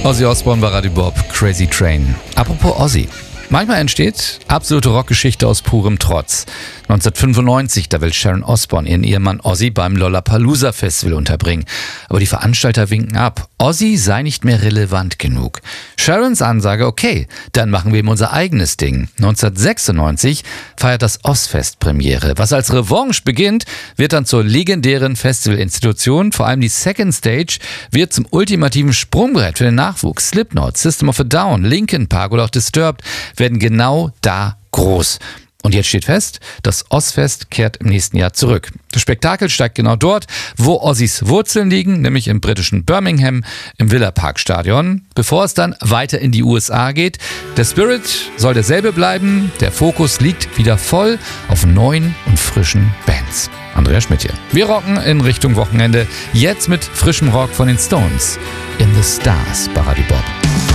Ozzy Osbourne bei Radio Bob, Crazy Train. Apropos Ozzy. Manchmal entsteht absolute Rockgeschichte aus purem Trotz. 1995, da will Sharon Osbourne ihren Ehemann Ozzy beim Lollapalooza Festival unterbringen. Aber die Veranstalter winken ab. Ozzy sei nicht mehr relevant genug. Sharons Ansage, okay, dann machen wir ihm unser eigenes Ding. 1996 feiert das Ozzfest Premiere. Was als Revanche beginnt, wird dann zur legendären Festivalinstitution. Vor allem die Second Stage wird zum ultimativen Sprungbrett für den Nachwuchs. Slipknot, System of a Down, Linkin Park oder auch Disturbed werden genau da groß. Und jetzt steht fest, das Ozzfest kehrt im nächsten Jahr zurück. Das Spektakel steigt genau dort, wo Ozzys Wurzeln liegen, nämlich im britischen Birmingham, im Villa Park Stadion, bevor es dann weiter in die USA geht. Der Spirit soll derselbe bleiben, der Fokus liegt wieder voll auf neuen und frischen Bands. Andreas Schmidt hier. Wir rocken in Richtung Wochenende, jetzt mit frischem Rock von den Stones. In the Stars bei Radio Bob.